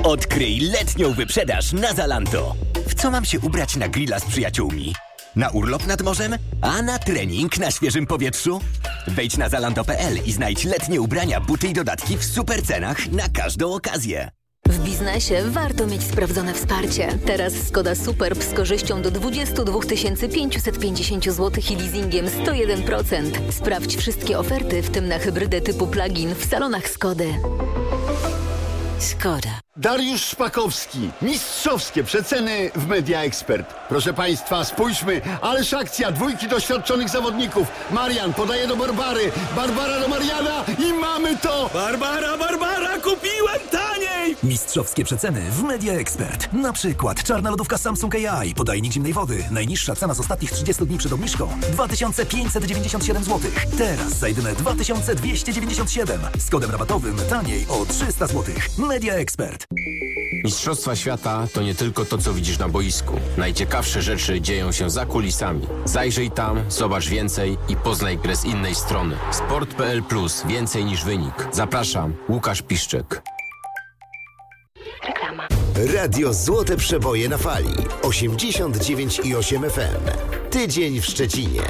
Odkryj letnią wyprzedaż na Zalando. W co mam się ubrać na grilla z przyjaciółmi? Na urlop nad morzem? A na trening na świeżym powietrzu? Wejdź na zalando.pl i znajdź letnie ubrania, buty i dodatki w super cenach na każdą okazję. W biznesie warto mieć sprawdzone wsparcie. Teraz Skoda Superb z korzyścią do 22 550 zł i leasingiem 101%. Sprawdź wszystkie oferty, w tym na hybrydę typu plug-in w salonach Skody. Skoda. Dariusz Szpakowski. Mistrzowskie przeceny w Media Expert. Proszę Państwa, spójrzmy. Ależ akcja, dwójki doświadczonych zawodników. Marian podaje do Barbary. Barbara do Mariana i mamy to! Barbara, kupiłem taniej! Mistrzowskie przeceny w Media Expert. Na przykład czarna lodówka Samsung AI, podajnik zimnej wody. Najniższa cena z ostatnich 30 dni przed obniżką 2597 zł. Teraz za jedyne 2297. Z kodem rabatowym taniej o 300 zł. Media Expert. Mistrzostwa świata to nie tylko to, co widzisz na boisku. Najciekawsze rzeczy dzieją się za kulisami. Zajrzyj tam, zobacz więcej i poznaj grę z innej strony. Sport.pl Plus. Więcej niż wynik. Zapraszam, Łukasz Piszczek. Reklama. Radio Złote Przeboje na fali. 89,8 FM. Tydzień w Szczecinie.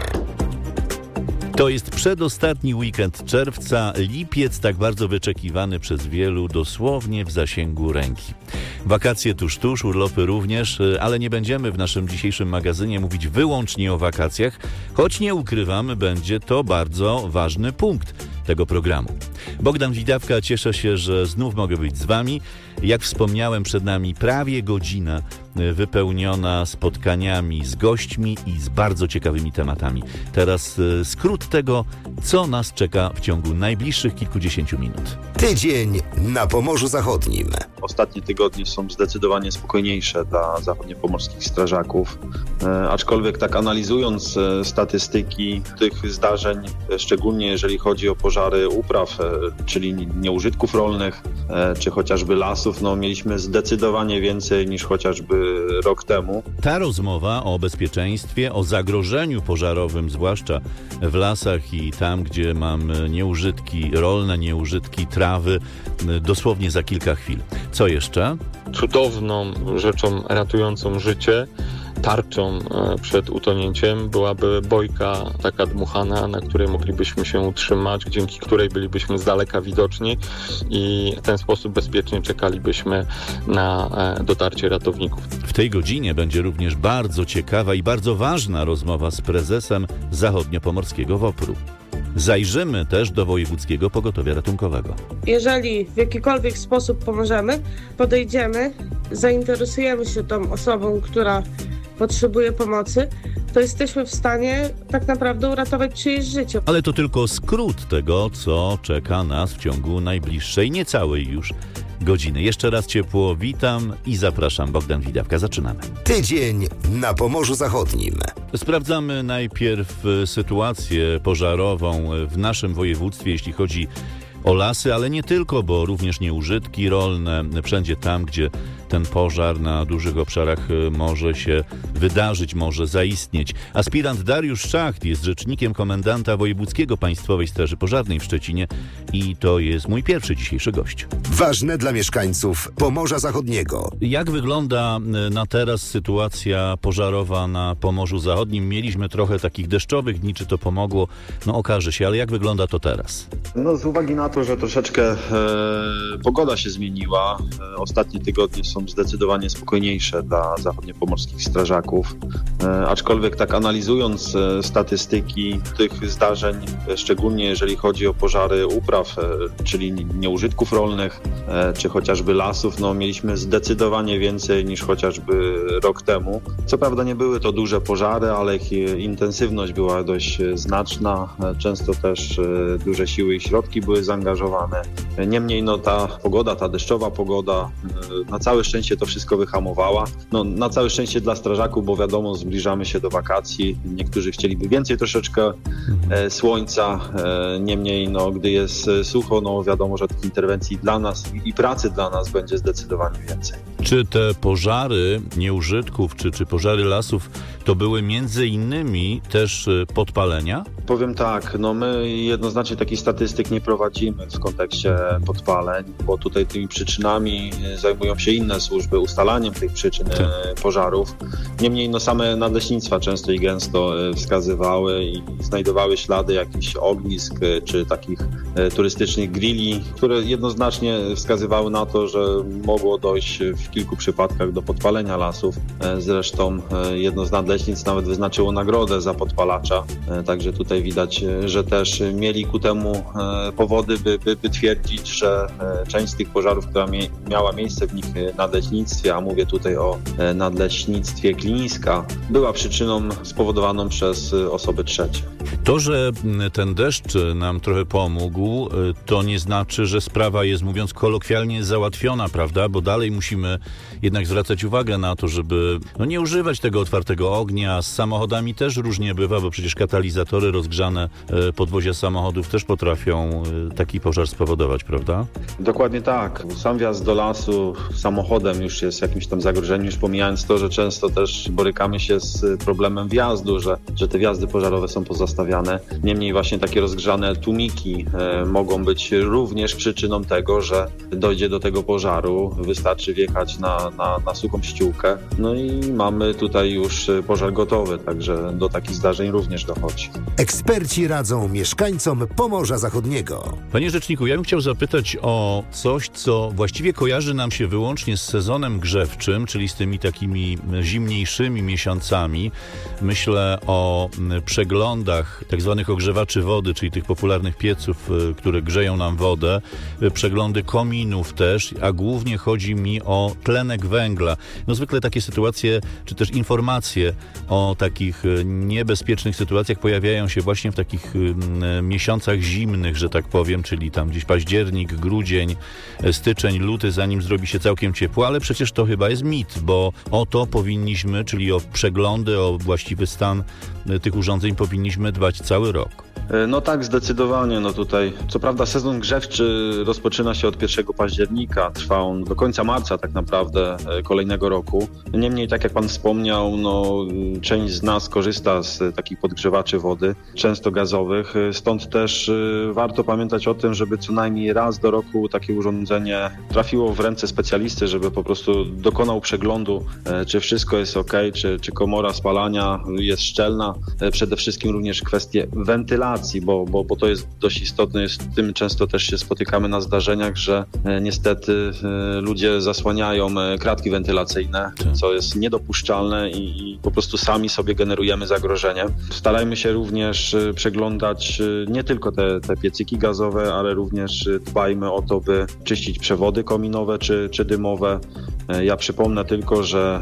To jest przedostatni weekend czerwca, lipiec tak bardzo wyczekiwany przez wielu, dosłownie w zasięgu ręki. Wakacje tuż, urlopy również, ale nie będziemy w naszym dzisiejszym magazynie mówić wyłącznie o wakacjach, choć nie ukrywamy, będzie to bardzo ważny punkt tego programu. Bogdan Widawka, cieszę się, że znów mogę być z Wami. Jak wspomniałem, przed nami prawie godzina wypełniona spotkaniami z gośćmi i z bardzo ciekawymi tematami. Teraz skrót tego, co nas czeka w ciągu najbliższych kilkudziesięciu minut. Tydzień na Pomorzu Zachodnim. Ostatnie tygodnie są zdecydowanie spokojniejsze dla zachodniopomorskich strażaków, aczkolwiek tak analizując statystyki tych zdarzeń, szczególnie jeżeli chodzi o pożary upraw, czyli nieużytków rolnych, czy chociażby lasów, mieliśmy zdecydowanie więcej niż chociażby rok temu. Ta rozmowa o bezpieczeństwie, o zagrożeniu pożarowym, zwłaszcza w lasach i tam, gdzie mamy nieużytki rolne, nieużytki trawy, dosłownie za kilka chwil. Co jeszcze? Cudowną rzeczą ratującą życie, tarczą przed utonięciem byłaby bojka taka dmuchana, na której moglibyśmy się utrzymać, dzięki której bylibyśmy z daleka widoczni i w ten sposób bezpiecznie czekalibyśmy na dotarcie ratowników. W tej godzinie będzie również bardzo ciekawa i bardzo ważna rozmowa z prezesem Zachodniopomorskiego WOPR-u. Zajrzymy też do Wojewódzkiego Pogotowia Ratunkowego. Jeżeli w jakikolwiek sposób pomożemy, podejdziemy, zainteresujemy się tą osobą, która potrzebuje pomocy, to jesteśmy w stanie tak naprawdę uratować czyjeś życie. Ale to tylko skrót tego, co czeka nas w ciągu najbliższej, niecałej już godziny. Jeszcze raz ciepło witam i zapraszam. Bogdan Widawka. Zaczynamy. Tydzień na Pomorzu Zachodnim. Sprawdzamy najpierw sytuację pożarową w naszym województwie, jeśli chodzi o lasy, ale nie tylko, bo również nieużytki rolne, wszędzie tam, gdzie ten pożar na dużych obszarach może się wydarzyć, może zaistnieć. Aspirant Dariusz Szacht jest rzecznikiem komendanta Wojewódzkiego Państwowej Straży Pożarnej w Szczecinie i to jest mój pierwszy dzisiejszy gość. Ważne dla mieszkańców Pomorza Zachodniego. Jak wygląda na teraz sytuacja pożarowa na Pomorzu Zachodnim? Mieliśmy trochę takich deszczowych dni, czy to pomogło? Okaże się, ale jak wygląda to teraz? Z uwagi na to, że troszeczkę pogoda się zmieniła, ostatnie tygodnie są zdecydowanie spokojniejsze dla zachodniopomorskich strażaków, aczkolwiek tak analizując statystyki tych zdarzeń, szczególnie jeżeli chodzi o pożary upraw, czyli nieużytków rolnych, czy chociażby lasów, mieliśmy zdecydowanie więcej niż chociażby rok temu. Co prawda nie były to duże pożary, ale ich intensywność była dość znaczna, często też duże siły i środki były zaangażowane. Niemniej ta pogoda, ta deszczowa pogoda, na całe szczęście to wszystko wyhamowała. Na całe szczęście dla strażaków, bo wiadomo, zbliżamy się do wakacji. Niektórzy chcieliby więcej troszeczkę słońca. Niemniej, gdy jest sucho, wiadomo, że tych interwencji dla nas i pracy dla nas będzie zdecydowanie więcej. Czy te pożary nieużytków, czy pożary lasów, to były między innymi też podpalenia? Powiem tak, no my jednoznacznie takich statystyk nie prowadzimy w kontekście podpaleń, bo tutaj tymi przyczynami zajmują się inne służby, ustalaniem tych przyczyn pożarów. Niemniej no same nadleśnictwa często i gęsto wskazywały i znajdowały ślady jakichś ognisk czy takich turystycznych grilli, które jednoznacznie wskazywały na to, że mogło dojść w kilku przypadkach do podpalenia lasów. Zresztą jedno z nadleśnictw nawet wyznaczyło nagrodę za podpalacza, także tutaj widać, że też mieli ku temu powody, by twierdzić, że część z tych pożarów, która miała miejsce w nich nadleśnictwie, a mówię tutaj o nadleśnictwie Kliniska, była przyczyną spowodowaną przez osoby trzecie. To, że ten deszcz nam trochę pomógł, to nie znaczy, że sprawa jest, mówiąc kolokwialnie, załatwiona, prawda? Bo dalej musimy jednak zwracać uwagę na to, żeby nie używać tego otwartego ognia. Z samochodami też różnie bywa, bo przecież katalizatory, rozgrzane podwozia samochodów też potrafią taki pożar spowodować, prawda? Dokładnie tak. Sam wjazd do lasu samochodem już jest jakimś tam zagrożeniem, już pomijając to, że często też borykamy się z problemem wjazdu, że te wjazdy pożarowe są pozastawiane. Niemniej właśnie takie rozgrzane tłumiki mogą być również przyczyną tego, że dojdzie do tego pożaru. Wystarczy wjechać na suchą ściółkę. No i mamy tutaj już pożar gotowy, także do takich zdarzeń również dochodzi. Eksperci radzą mieszkańcom Pomorza Zachodniego. Panie rzeczniku, ja bym chciał zapytać o coś, co właściwie kojarzy nam się wyłącznie z sezonem grzewczym, czyli z tymi takimi zimniejszymi miesiącami. Myślę o przeglądach tak zwanych ogrzewaczy wody, czyli tych popularnych pieców, które grzeją nam wodę, przeglądy kominów też, a głównie chodzi mi o tlenek węgla. No zwykle takie sytuacje, czy też informacje o takich niebezpiecznych sytuacjach pojawiają się właśnie w takich miesiącach zimnych, że tak powiem, czyli tam gdzieś październik, grudzień, styczeń, luty, zanim zrobi się całkiem ciepło, ale przecież to chyba jest mit, bo o to powinniśmy, czyli o przeglądy, o właściwy stan tych urządzeń powinniśmy dbać cały rok. No tak, zdecydowanie. No tutaj, co prawda sezon grzewczy rozpoczyna się od 1 października, trwa on do końca marca tak naprawdę kolejnego roku. Niemniej, tak jak pan wspomniał, no część z nas korzysta z takich podgrzewaczy wody, często gazowych, stąd też warto pamiętać o tym, żeby co najmniej raz do roku takie urządzenie trafiło w ręce specjalisty, żeby po prostu dokonał przeglądu, czy wszystko jest ok, czy komora spalania jest szczelna. Przede wszystkim również kwestie wentylacji, bo to jest dość istotne. Z tym często też się spotykamy na zdarzeniach, że niestety ludzie zasłaniają kratki wentylacyjne, co jest niedopuszczalne i po prostu sami sobie generujemy zagrożenie. Starajmy się również przeglądać nie tylko te piecyki gazowe, ale również dbajmy o to, by czyścić przewody kominowe czy dymowe. Ja przypomnę tylko, że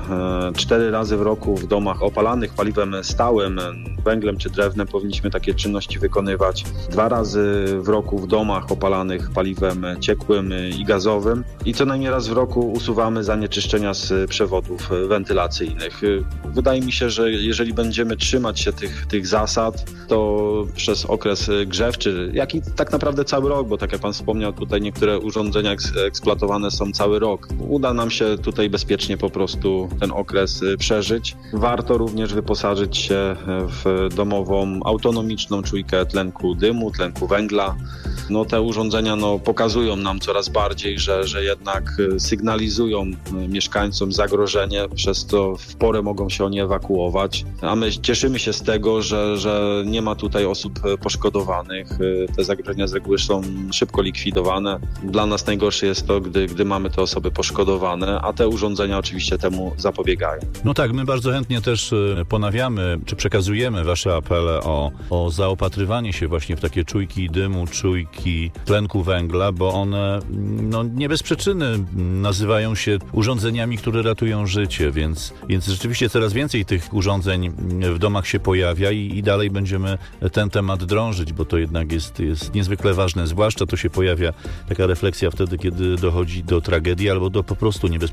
4 razy w roku w domach opalanych paliwem stałym, węglem czy drewnem powinniśmy takie czynności wykonywać. 2 razy w roku w domach opalanych paliwem ciekłym i gazowym i co najmniej raz w roku usuwamy zanieczyszczenia z przewodów wentylacyjnych. Wydaje mi się, że jeżeli będziemy trzymać się tych zasad, to przez okres grzewczy, jak i tak naprawdę cały rok, bo tak jak pan wspomniał, tutaj niektóre urządzenia eksploatowane są cały rok, uda nam się tutaj bezpiecznie po prostu ten okres przeżyć. Warto również wyposażyć się w domową autonomiczną czujkę tlenku dymu, tlenku węgla. No te urządzenia pokazują nam coraz bardziej, że jednak sygnalizują mieszkańcom zagrożenie, przez co w porę mogą się oni ewakuować. A my cieszymy się z tego, że nie ma tutaj osób poszkodowanych. Te zagrożenia z reguły są szybko likwidowane. Dla nas najgorsze jest to, gdy mamy te osoby poszkodowane, a te urządzenia oczywiście temu zapobiegają. No tak, my bardzo chętnie też ponawiamy, czy przekazujemy wasze apele o zaopatrywanie się właśnie w takie czujki dymu, czujki tlenku węgla, bo one nie bez przyczyny nazywają się urządzeniami, które ratują życie, więc rzeczywiście coraz więcej tych urządzeń w domach się pojawia i dalej będziemy ten temat drążyć, bo to jednak jest niezwykle ważne, zwłaszcza to się pojawia taka refleksja wtedy, kiedy dochodzi do tragedii albo do po prostu niebezpieczeństwa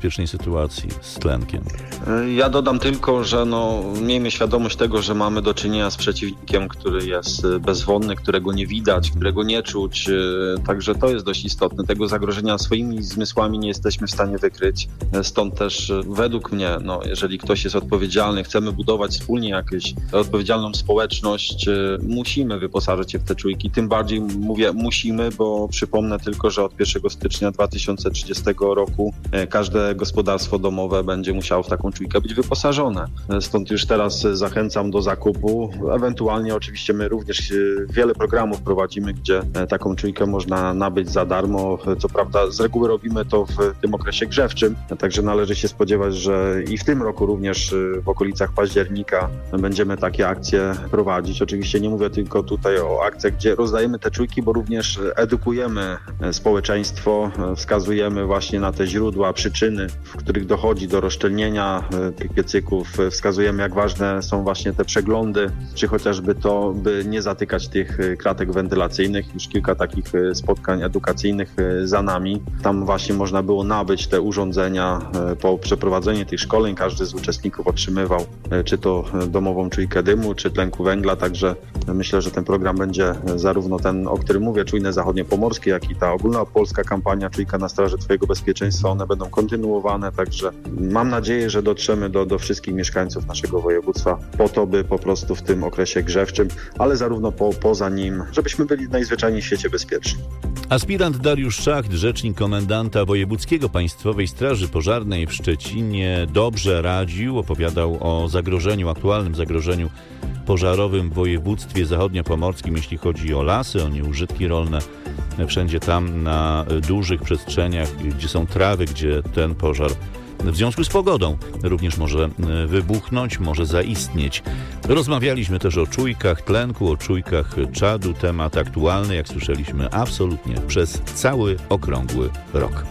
niebezpiecznej sytuacji z tlenkiem. Ja dodam tylko, że miejmy świadomość tego, że mamy do czynienia z przeciwnikiem, który jest bezwonny, którego nie widać, którego nie czuć, także to jest dość istotne. Tego zagrożenia swoimi zmysłami nie jesteśmy w stanie wykryć. Stąd też według mnie, jeżeli ktoś jest odpowiedzialny, chcemy budować wspólnie jakąś odpowiedzialną społeczność, musimy wyposażyć się w te czujki. Tym bardziej mówię musimy, bo przypomnę tylko, że od 1 stycznia 2030 roku każde gospodarstwo domowe będzie musiało w taką czujkę być wyposażone. Stąd już teraz zachęcam do zakupu. Ewentualnie oczywiście my również wiele programów prowadzimy, gdzie taką czujkę można nabyć za darmo. Co prawda z reguły robimy to w tym okresie grzewczym, także należy się spodziewać, że i w tym roku również w okolicach października będziemy takie akcje prowadzić. Oczywiście nie mówię tylko tutaj o akcjach, gdzie rozdajemy te czujki, bo również edukujemy społeczeństwo, wskazujemy właśnie na te źródła, przyczyny, w których dochodzi do rozszczelnienia tych piecyków. Wskazujemy, jak ważne są właśnie te przeglądy, czy chociażby to, by nie zatykać tych kratek wentylacyjnych. Już kilka takich spotkań edukacyjnych za nami. Tam właśnie można było nabyć te urządzenia. Po przeprowadzeniu tych szkoleń każdy z uczestników otrzymywał czy to domową czujkę dymu, czy tlenku węgla, także myślę, że ten program będzie zarówno ten, o którym mówię, Czujne Zachodniopomorskie, jak i ta ogólnopolska kampania Czujka na straży Twojego bezpieczeństwa, one będą kontynuowane, także mam nadzieję, że dotrzemy do wszystkich mieszkańców naszego województwa po to, by po prostu w tym okresie grzewczym, ale zarówno poza nim, żebyśmy byli najzwyczajniej w świecie bezpieczni. Aspirant Dariusz Szacht, rzecznik komendanta wojewódzkiego Państwowej Straży Pożarnej w Szczecinie, dobrze radził, opowiadał o aktualnym zagrożeniu pożarowym w województwie zachodniopomorskim, jeśli chodzi o lasy, o nieużytki rolne. Wszędzie tam na dużych przestrzeniach, gdzie są trawy, gdzie ten pożar w związku z pogodą również może wybuchnąć, może zaistnieć. Rozmawialiśmy też o czujkach tlenku, o czujkach czadu. Temat aktualny, jak słyszeliśmy, absolutnie przez cały okrągły rok.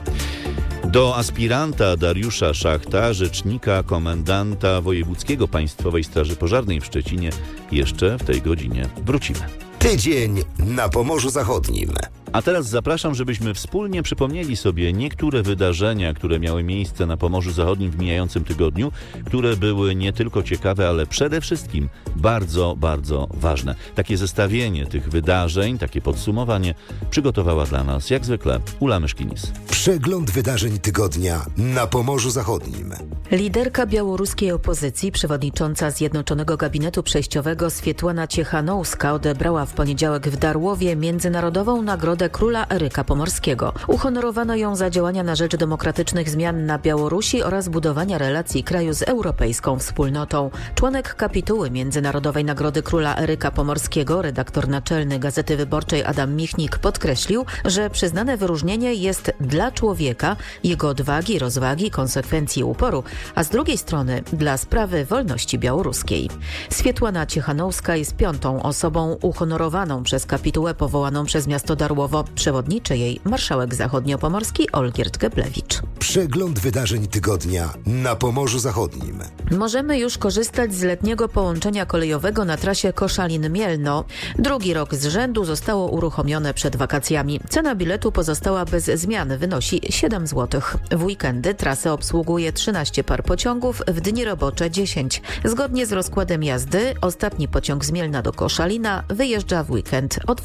Do aspiranta Dariusza Szachta, rzecznika komendanta wojewódzkiego Państwowej Straży Pożarnej w Szczecinie, jeszcze w tej godzinie wrócimy. Tydzień na Pomorzu Zachodnim. A teraz zapraszam, żebyśmy wspólnie przypomnieli sobie niektóre wydarzenia, które miały miejsce na Pomorzu Zachodnim w mijającym tygodniu, które były nie tylko ciekawe, ale przede wszystkim bardzo, bardzo ważne. Takie zestawienie tych wydarzeń, takie podsumowanie przygotowała dla nas, jak zwykle, Ula Myszkinis. Przegląd wydarzeń tygodnia na Pomorzu Zachodnim. Liderka białoruskiej opozycji, przewodnicząca Zjednoczonego Gabinetu Przejściowego Swietłana Ciechanowska odebrała w poniedziałek w Darłowie Międzynarodową Nagrodę Króla Eryka Pomorskiego. Uhonorowano ją za działania na rzecz demokratycznych zmian na Białorusi oraz budowania relacji kraju z europejską wspólnotą. Członek kapituły Międzynarodowej Nagrody Króla Eryka Pomorskiego, redaktor naczelny Gazety Wyborczej Adam Michnik podkreślił, że przyznane wyróżnienie jest dla człowieka, jego odwagi, rozwagi, konsekwencji i uporu, a z drugiej strony dla sprawy wolności białoruskiej. Swietłana Ciechanowska jest 5. osobą uhonorowaną przez kapitułę powołaną przez miasto Darłowo. Przewodniczy jej marszałek zachodniopomorski Olgierd Geblewicz. Przegląd wydarzeń tygodnia na Pomorzu Zachodnim. Możemy już korzystać z letniego połączenia kolejowego na trasie Koszalin-Mielno. Drugi rok z rzędu zostało uruchomione przed wakacjami. Cena biletu pozostała bez zmian, wynosi 7 zł. W weekendy trasę obsługuje 13 par pociągów, w dni robocze 10. Zgodnie z rozkładem jazdy ostatni pociąg z Mielna do Koszalina wyjeżdża w weekend o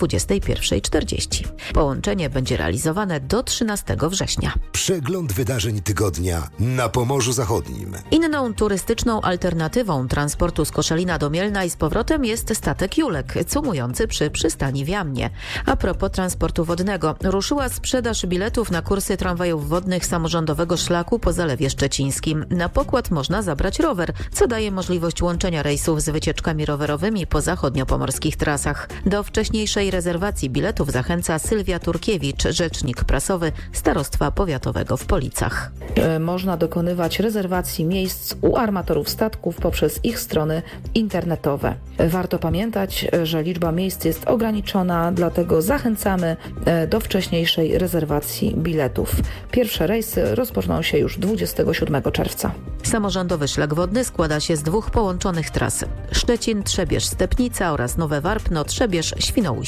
21:40. Połączenie będzie realizowane do 13 września. Przegląd wydarzeń tygodnia na Pomorzu Zachodnim. Inną turystyczną alternatywą transportu z Koszalina do Mielna i z powrotem jest statek Julek, cumujący przy przystani w Jamnie. A propos transportu wodnego, ruszyła sprzedaż biletów na kursy tramwajów wodnych samorządowego szlaku po Zalewie Szczecińskim. Na pokład można zabrać rower, co daje możliwość łączenia rejsów z wycieczkami rowerowymi po zachodniopomorskich trasach. Do wcześniejszej rezerwacji biletów zachęca Sylwia Turkiewicz, rzecznik prasowy Starostwa Powiatowego w Policach. Można dokonywać rezerwacji miejsc u armatorów statków poprzez ich strony internetowe. Warto pamiętać, że liczba miejsc jest ograniczona, dlatego zachęcamy do wcześniejszej rezerwacji biletów. Pierwsze rejsy rozpoczną się już 27 czerwca. Samorządowy szlak wodny składa się z 2 połączonych tras: Szczecin, Trzebież, Stepnica oraz Nowe Warpno, Trzebież, Świnoujście.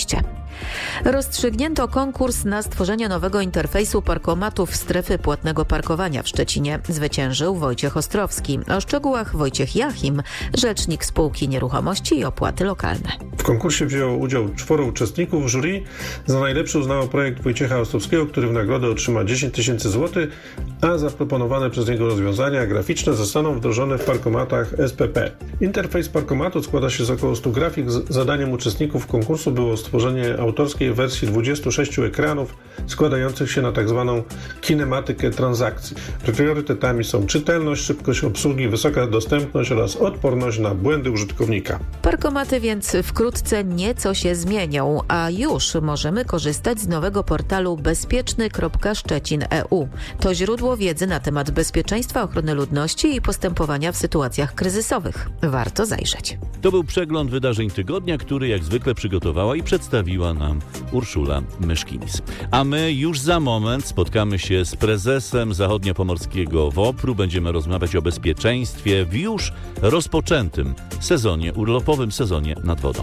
Rozstrzygnięto konkurs na stworzenie nowego interfejsu parkomatów strefy płatnego parkowania w Szczecinie. Zwyciężył Wojciech Ostrowski. O szczegółach Wojciech Jachim, rzecznik spółki Nieruchomości i Opłaty Lokalne. W konkursie wzięło udział 4 uczestników. Jury za najlepszy uznało projekt Wojciecha Ostrowskiego, który w nagrodę otrzyma 10 000 złotych, a zaproponowane przez niego rozwiązania graficzne zostaną wdrożone w parkomatach SPP. Interfejs parkomatu składa się z około 100 grafik. Zadaniem uczestników konkursu było stworzenie autorskiej wersji 26 ekranów składających się na tzw. kinematykę transakcji. Priorytetami są czytelność, szybkość obsługi, wysoka dostępność oraz odporność na błędy użytkownika. Parkomaty więc wkrótce nieco się zmienią, a już możemy korzystać z nowego portalu bezpieczny.szczecin.eu. To źródło wiedzy na temat bezpieczeństwa, ochrony ludności i postępowania w sytuacjach kryzysowych. Warto zajrzeć. To był przegląd wydarzeń tygodnia, który jak zwykle przygotowała i przedstawiła nam Urszula Myszkinis. A my już za moment spotkamy się z prezesem zachodniopomorskiego WOPR-u. Będziemy rozmawiać o bezpieczeństwie w już rozpoczętym sezonie urlopowym, sezonie nad wodą.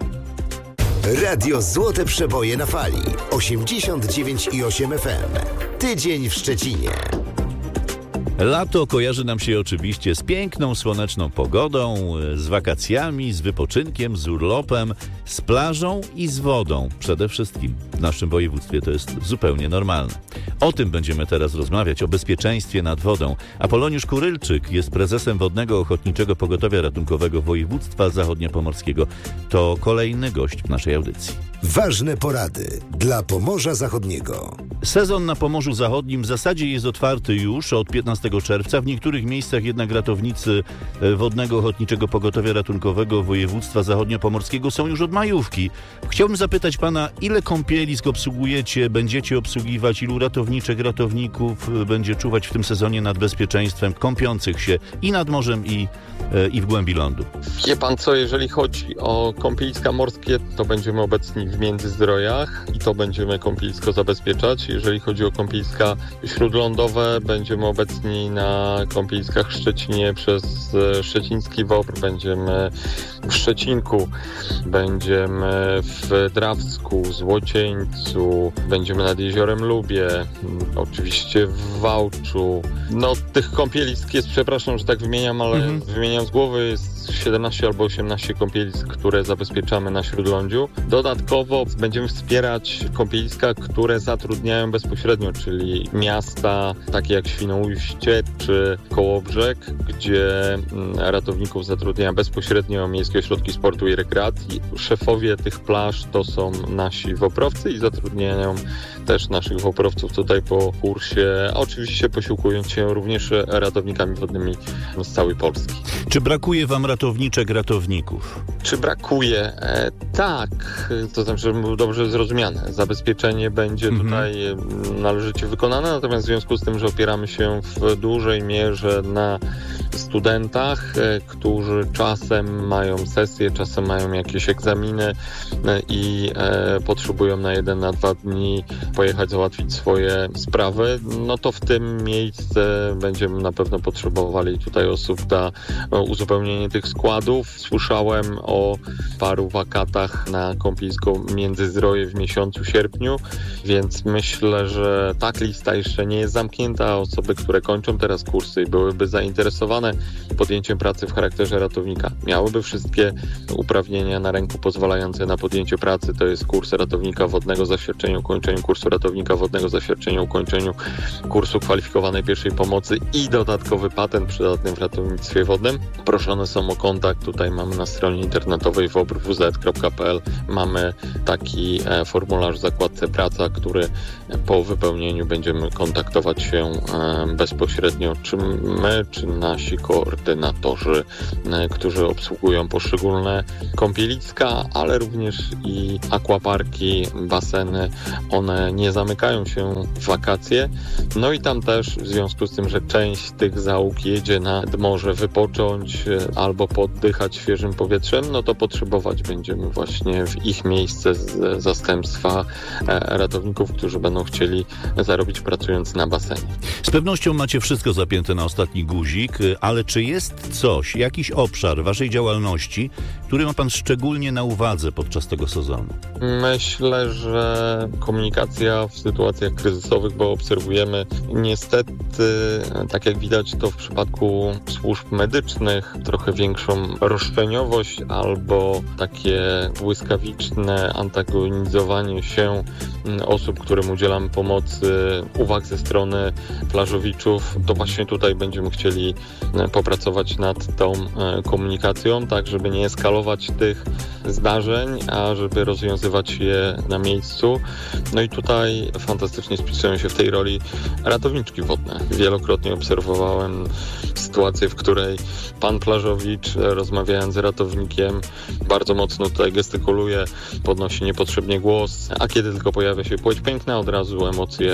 Radio Złote Przeboje na fali 89,8 FM. Tydzień w Szczecinie. Lato kojarzy nam się oczywiście z piękną, słoneczną pogodą, z wakacjami, z wypoczynkiem, z urlopem, z plażą i z wodą. Przede wszystkim w naszym województwie to jest zupełnie normalne. O tym będziemy teraz rozmawiać, o bezpieczeństwie nad wodą. Apoloniusz Kurylczyk jest prezesem Wodnego Ochotniczego Pogotowia Ratunkowego Województwa Zachodniopomorskiego. To kolejny gość w naszej audycji. Ważne porady dla Pomorza Zachodniego. Sezon na Pomorzu Zachodnim w zasadzie jest otwarty już od 15 czerwca. W niektórych miejscach jednak ratownicy Wodnego Ochotniczego Pogotowia Ratunkowego Województwa Zachodniopomorskiego są już od majówki. Chciałbym zapytać pana, ile kąpielisk obsługujecie, będziecie obsługiwać, ilu ratowników będzie czuwać w tym sezonie nad bezpieczeństwem kąpiących się i nad morzem, i w głębi lądu? Wie pan co, jeżeli chodzi o kąpieliska morskie, to będziemy obecni w Międzyzdrojach i to będziemy kąpielisko zabezpieczać. Jeżeli chodzi o kąpieliska śródlądowe, będziemy obecni na kąpieliskach w Szczecinie przez szczeciński WOPR, będziemy w Szczecinku, będziemy w Drawsku, Złocieńcu, będziemy nad Jeziorem Lubie, oczywiście w Wałczu. No tych kąpielisk jest, przepraszam, że tak wymieniam, ale wymieniam z głowy, jest 17 albo 18 kąpielisk, które zabezpieczamy na śródlądziu. Dodatkowo będziemy wspierać kąpieliska, które zatrudniają bezpośrednio, czyli miasta takie jak Świnoujście czy Kołobrzeg, gdzie ratowników zatrudniają bezpośrednio Miejskie Ośrodki Sportu i Rekreacji. Szefowie tych plaż to są nasi woprowcy i zatrudniają też naszych woprowców tutaj po kursie, oczywiście posiłkując się również ratownikami wodnymi z całej Polski. Czy brakuje wam ratowników? Czy brakuje? Tak, to znaczy, żeby było dobrze zrozumiane. Zabezpieczenie będzie tutaj należycie wykonane, natomiast w związku z tym, że opieramy się w dużej mierze na studentach, którzy czasem mają sesje, czasem mają jakieś egzaminy i potrzebują na 1, na 2 dni pojechać załatwić swoje sprawy, no to w tym miejsce będziemy na pewno potrzebowali tutaj osób na uzupełnienie tych składów. Słyszałem o paru wakatach na kąpielisko Międzyzdroje w miesiącu sierpniu, więc myślę, że tak lista jeszcze nie jest zamknięta. Osoby, które kończą teraz kursy i byłyby zainteresowane podjęciem pracy w charakterze ratownika, miałyby wszystkie uprawnienia na ręku pozwalające na podjęcie pracy. To jest kurs ratownika wodnego, zaświadczenie o ukończeniu kursu ratownika wodnego, zaświadczenie o ukończeniu kursu kwalifikowanej pierwszej pomocy i dodatkowy patent przydatny w ratownictwie wodnym. Proszone są o kontakt. Tutaj mamy na stronie internetowej woprwz.pl mamy taki formularz w zakładce praca, który po wypełnieniu będziemy kontaktować się bezpośrednio, czy my, czy nasi koordynatorzy, którzy obsługują poszczególne kąpieliska, ale również i aquaparki, baseny. One nie zamykają się w wakacje. No i tam też w związku z tym, że część tych załóg jedzie nad morze wypocząć albo albo poddychać świeżym powietrzem, no to potrzebować będziemy właśnie w ich miejsce z zastępstwa ratowników, którzy będą chcieli zarobić pracując na basenie. Z pewnością macie wszystko zapięte na ostatni guzik, ale czy jest coś, jakiś obszar waszej działalności, który ma pan szczególnie na uwadze podczas tego sezonu? Myślę, że komunikacja w sytuacjach kryzysowych, bo obserwujemy niestety, tak jak widać to w przypadku służb medycznych, trochę większą roszczeniowość albo takie błyskawiczne antagonizowanie się osób, którym udzielamy pomocy, uwag ze strony plażowiczów. To właśnie tutaj będziemy chcieli popracować nad tą komunikacją, tak żeby nie eskalować tych zdarzeń, a żeby rozwiązywać je na miejscu. No i tutaj fantastycznie spisują się w tej roli ratowniczki wodne. Wielokrotnie obserwowałem sytuację, w której pan plażowicz, rozmawiając z ratownikiem, bardzo mocno tutaj gestykuluje, podnosi niepotrzebnie głos, a kiedy tylko pojawia się płeć piękna, od razu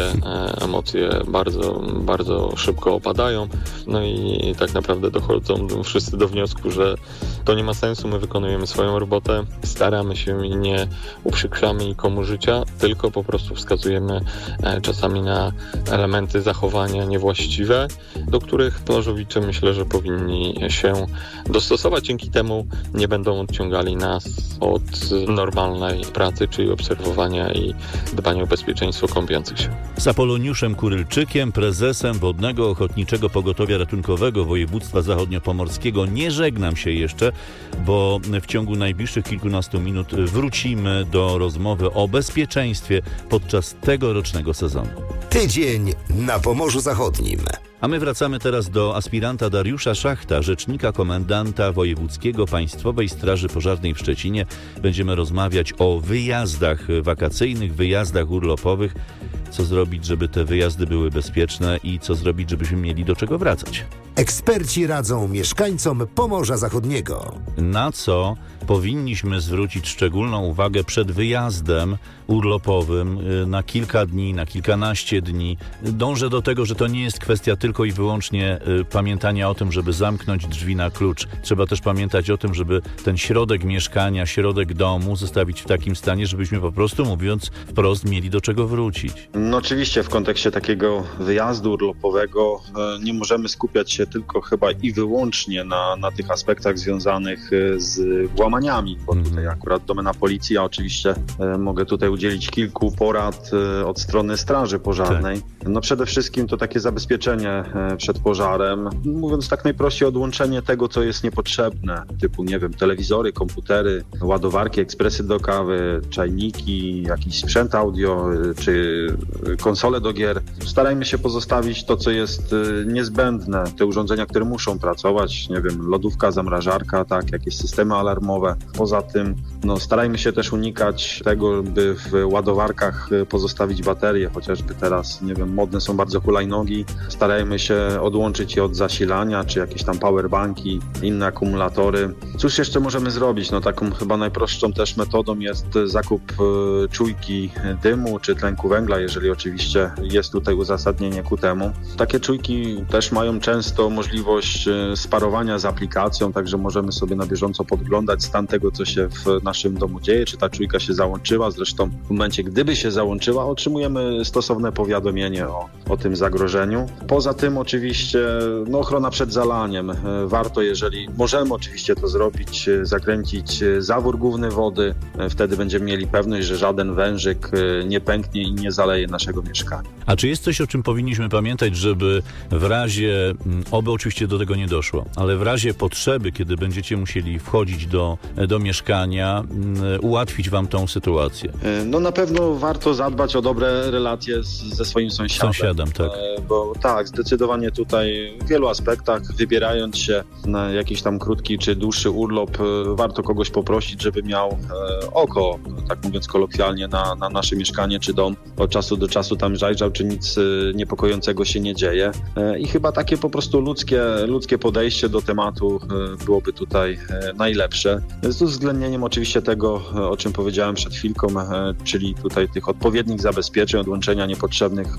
emocje bardzo, bardzo szybko opadają. No i tak naprawdę dochodzą wszyscy do wniosku, że to nie ma sensu, my wykonujemy swoją robotę, staramy się i nie uprzykrzamy nikomu życia, tylko po prostu wskazujemy czasami na elementy zachowania niewłaściwe, do których plażowicze myślę, że powinni się dostosować. Dzięki temu nie będą odciągali nas od normalnej pracy, czyli obserwowania i dbania o bezpieczeństwo kąpiących się. Z Apoloniuszem Kurylczykiem, prezesem Wodnego Ochotniczego Pogotowia Ratunkowego Województwa Zachodniopomorskiego nie żegnam się jeszcze, bo w ciągu najbliższych kilkunastu minut wrócimy do rozmowy o bezpieczeństwie podczas tegorocznego sezonu. Tydzień na Pomorzu Zachodnim. A my wracamy teraz do aspiranta Dariusza Szachta, rzecznika komendanta wojewódzkiego Państwowej Straży Pożarnej w Szczecinie. Będziemy rozmawiać o wyjazdach wakacyjnych, wyjazdach urlopowych. Co zrobić, żeby te wyjazdy były bezpieczne i co zrobić, żebyśmy mieli do czego wracać. Eksperci radzą mieszkańcom Pomorza Zachodniego. Na co powinniśmy zwrócić szczególną uwagę przed wyjazdem urlopowym na kilka dni, na kilkanaście dni. Dążę do tego, że to nie jest kwestia tylko i wyłącznie pamiętania o tym, żeby zamknąć drzwi na klucz. Trzeba też pamiętać o tym, żeby ten środek mieszkania, środek domu zostawić w takim stanie, żebyśmy po prostu, mówiąc wprost, mieli do czego wrócić. No oczywiście w kontekście takiego wyjazdu urlopowego nie możemy skupiać się tylko chyba i wyłącznie na tych aspektach związanych z włamaniami, bo tutaj akurat domena policji, ja oczywiście mogę tutaj udzielić kilku porad od strony Straży Pożarnej. No przede wszystkim to takie zabezpieczenie przed pożarem, mówiąc tak najprościej, odłączenie tego, co jest niepotrzebne, typu, nie wiem, telewizory, komputery, ładowarki, ekspresy do kawy, czajniki, jakiś sprzęt audio, czy konsole do gier. Starajmy się pozostawić to, co jest niezbędne, te urządzenia, które muszą pracować, nie wiem, lodówka, zamrażarka, tak, jakieś systemy alarmowe. Poza tym, no, starajmy się też unikać tego, by w ładowarkach pozostawić baterie, chociażby teraz, nie wiem, modne są bardzo hulajnogi. Starajmy się odłączyć je od zasilania, czy jakieś tam powerbanki, inne akumulatory. Cóż jeszcze możemy zrobić? No taką chyba najprostszą też metodą jest zakup czujki dymu, czy tlenku węgla, jeżeli oczywiście jest tutaj uzasadnienie ku temu. Takie czujki też mają często możliwość sparowania z aplikacją, także możemy sobie na bieżąco podglądać stan tego, co się w naszym domu dzieje, czy ta czujka się załączyła. Zresztą w momencie, gdyby się załączyła, otrzymujemy stosowne powiadomienie o tym zagrożeniu. Poza tym oczywiście ochrona przed zalaniem. Warto, jeżeli możemy oczywiście to zrobić, zakręcić zawór główny wody. Wtedy będziemy mieli pewność, że żaden wężyk nie pęknie i nie zaleje naszego mieszkania. A czy jest coś, o czym powinniśmy pamiętać, żeby w razie, oby oczywiście do tego nie doszło, ale w razie potrzeby, kiedy będziecie musieli wchodzić do mieszkania, ułatwić wam tą sytuację? No na pewno warto zadbać o dobre relacje ze swoim sąsiadem. Tak. Bo tak, zdecydowanie tutaj w wielu aspektach, wybierając się na jakiś tam krótki czy dłuższy urlop, warto kogoś poprosić, żeby miał oko, tak mówiąc kolokwialnie, na nasze mieszkanie czy dom. Od czasu do czasu tam zajrzał, czy nic niepokojącego się nie dzieje. I chyba takie po prostu ludzkie podejście do tematu byłoby tutaj najlepsze. Z uwzględnieniem oczywiście tego, o czym powiedziałem przed chwilką, czyli tutaj tych odpowiednich zabezpieczeń, odłączenia niepotrzebnych